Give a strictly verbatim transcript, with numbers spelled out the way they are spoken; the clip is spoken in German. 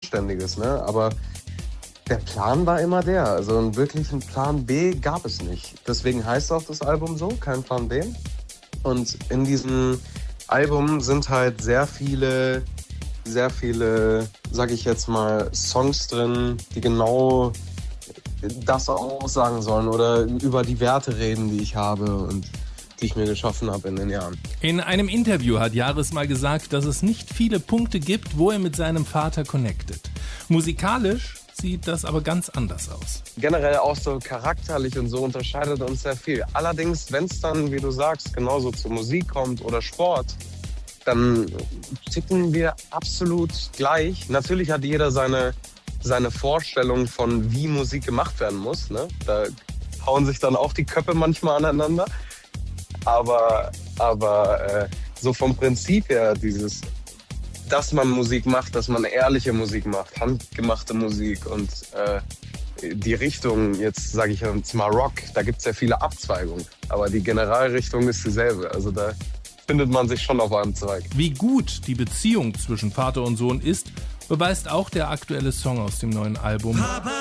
Eigenständiges, ne? Aber der Plan war immer der. Also einen wirklichen Plan B gab es nicht. Deswegen heißt auch das Album so, kein Plan B. Und in diesem Album sind halt sehr viele, sehr viele, sag ich jetzt mal, Songs drin, die genau das aussagen sollen oder über die Werte reden, die ich habe und die ich mir geschaffen habe in den Jahren. In einem Interview hat Jaris mal gesagt, dass es nicht viele Punkte gibt, wo er mit seinem Vater connectet. Musikalisch sieht das aber ganz anders aus. Generell auch so charakterlich und so unterscheidet uns sehr viel. Allerdings, wenn es dann, wie du sagst, genauso zur Musik kommt oder Sport, dann ticken wir absolut gleich. Natürlich hat jeder seine, seine Vorstellung von, wie Musik gemacht werden muss, ne? Da hauen sich dann auch die Köpfe manchmal aneinander. Aber, aber äh, so vom Prinzip her, dieses, dass man Musik macht, dass man ehrliche Musik macht, handgemachte Musik und äh, die Richtung, jetzt sage ich jetzt mal Rock, da gibt es ja viele Abzweigungen, aber die Generalrichtung ist dieselbe. Also da findet man sich schon auf einem Zweig. Wie gut die Beziehung zwischen Vater und Sohn ist, beweist auch der aktuelle Song aus dem neuen Album.